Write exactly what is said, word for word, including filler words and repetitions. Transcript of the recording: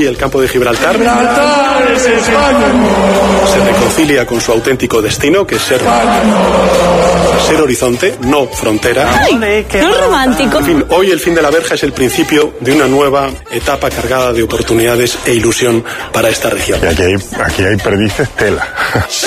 el campo de Gibraltar Gibraltar es España. se reconcilia con su auténtico destino, que es ser, ser horizonte, no frontera. ¡Ay, qué romántico! En fin, hoy el fin de la verja es el principio de una nueva etapa cargada de oportunidades e ilusión para esta región. Y aquí hay, aquí hay perdices tela.